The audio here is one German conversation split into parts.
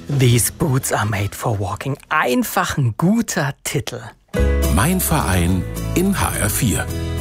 These boots are made for walking. Einfach ein guter Titel. Mein Verein in HR4.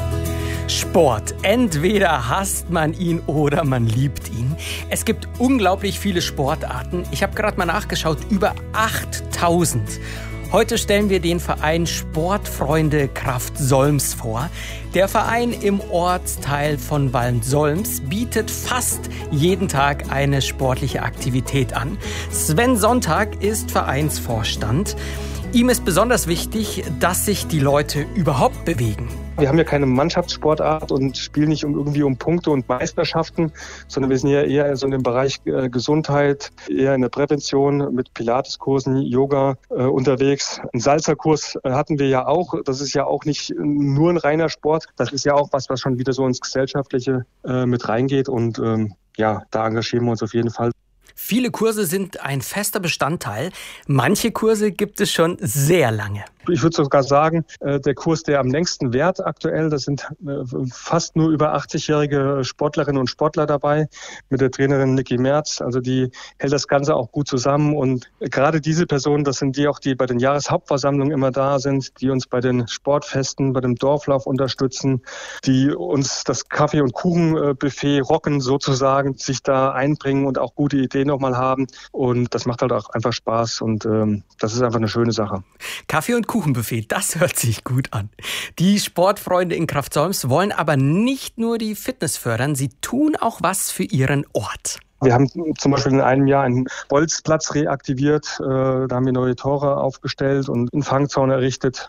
Sport. Entweder hasst man ihn oder man liebt ihn. Es gibt unglaublich viele Sportarten. Ich habe gerade mal nachgeschaut, über 8000. Heute stellen wir den Verein Sportfreunde Kraft Solms vor. Der Verein im Ortsteil von Waldensolms bietet fast jeden Tag eine sportliche Aktivität an. Sven Sonntag ist Vereinsvorstand. Ihm ist besonders wichtig, dass sich die Leute überhaupt bewegen. Wir haben ja keine Mannschaftssportart und spielen nicht irgendwie um Punkte und Meisterschaften, sondern wir sind ja eher so in dem Bereich Gesundheit, eher in der Prävention mit Pilateskursen, Yoga unterwegs. Einen Salzerkurs hatten wir ja auch. Das ist ja auch nicht nur ein reiner Sport. Das ist ja auch was schon wieder so ins Gesellschaftliche mit reingeht. Und da engagieren wir uns auf jeden Fall. Viele Kurse sind ein fester Bestandteil. Manche Kurse gibt es schon sehr lange. Ich würde sogar sagen, der Kurs, der am längsten währt aktuell, das sind fast nur über 80-jährige Sportlerinnen und Sportler dabei mit der Trainerin Niki Merz. Also die hält das Ganze auch gut zusammen. Und gerade diese Personen, das sind die auch, die bei den Jahreshauptversammlungen immer da sind, die uns bei den Sportfesten, bei dem Dorflauf unterstützen, die uns das Kaffee- und Kuchenbuffet rocken sozusagen, sich da einbringen und auch gute Ideen nochmal haben. Und das macht halt auch einfach Spaß und das ist einfach eine schöne Sache. Kaffee- und Kuchenbuffet, das hört sich gut an. Die Sportfreunde in Kraft Solms wollen aber nicht nur die Fitness fördern, sie tun auch was für ihren Ort. Wir haben zum Beispiel in einem Jahr einen Bolzplatz reaktiviert, da haben wir neue Tore aufgestellt und einen Fangzaun errichtet.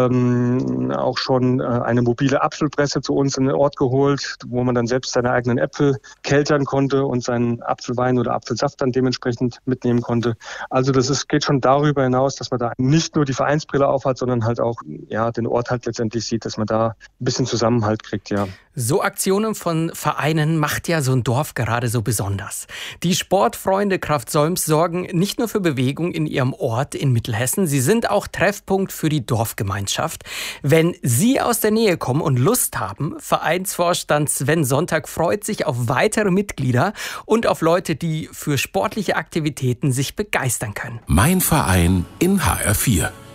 Auch schon eine mobile Apfelpresse zu uns in den Ort geholt, wo man dann selbst seine eigenen Äpfel keltern konnte und seinen Apfelwein oder Apfelsaft dann dementsprechend mitnehmen konnte. Also geht schon darüber hinaus, dass man da nicht nur die Vereinsbrille aufhat, sondern halt auch den Ort halt letztendlich sieht, dass man da ein bisschen Zusammenhalt kriegt, ja. So Aktionen von Vereinen macht ja so ein Dorf gerade so besonders. Die Sportfreunde Kraft Solms sorgen nicht nur für Bewegung in ihrem Ort in Mittelhessen, sie sind auch Treffpunkt für die Dorfgemeinschaft. Wenn Sie aus der Nähe kommen und Lust haben, Vereinsvorstand Sven Sonntag freut sich auf weitere Mitglieder und auf Leute, die für sportliche Aktivitäten sich begeistern können. Mein Verein in HR4.